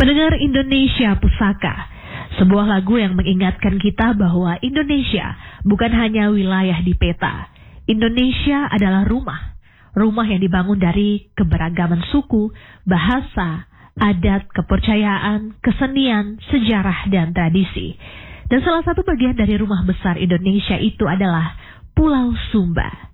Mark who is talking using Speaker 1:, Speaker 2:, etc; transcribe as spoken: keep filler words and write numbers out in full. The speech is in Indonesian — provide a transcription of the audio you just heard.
Speaker 1: Pendengar Indonesia Pusaka, sebuah lagu yang mengingatkan kita bahwa Indonesia bukan hanya wilayah di peta. Indonesia adalah rumah. Rumah yang dibangun dari keberagaman suku, bahasa, adat, kepercayaan, kesenian, sejarah, dan tradisi. Dan salah satu bagian dari rumah besar Indonesia itu adalah Pulau Sumba.